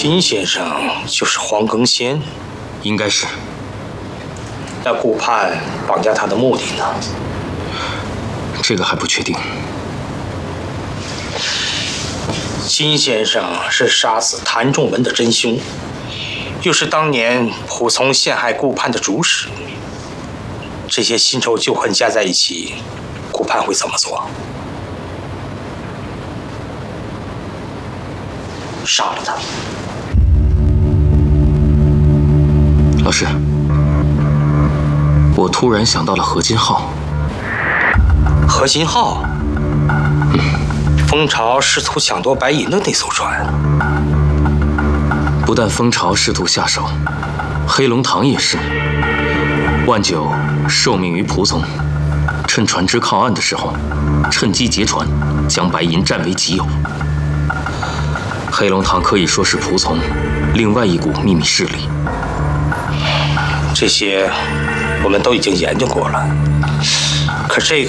金先生就是黄庚先， 应该是。 那顾盼绑架他的目的呢？ 这个还不确定。 金先生是杀死谭仲文的真凶，又是当年蒲松陷害顾盼的主使。这些新仇旧恨加在一起，顾盼会怎么做？杀了他。 老师，我突然想到了何金浩。 何金浩？蜂巢试图抢夺白银的那艘船。 不但蜂巢试图下手，黑龙堂也是。万九受命于蒲松，趁船只靠岸的时候，趁机劫船，将白银占为己有。黑龙堂可以说是蒲松另外一股秘密势力。 这些我们都已经研究过了，可这